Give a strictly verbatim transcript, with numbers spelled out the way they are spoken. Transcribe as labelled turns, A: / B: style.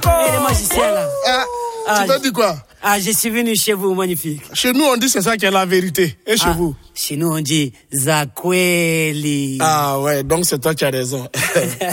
A: Et les magiciens là.
B: Ah,
A: Ah,
B: tu t'as dit quoi?
A: Ah, je suis venu chez vous, magnifique.
B: Chez nous, on dit c'est ça qui est la vérité. Et chez
A: Ah,
B: vous?
A: Chez nous, on dit Zakweli.
B: Ah ouais, donc c'est toi qui as raison.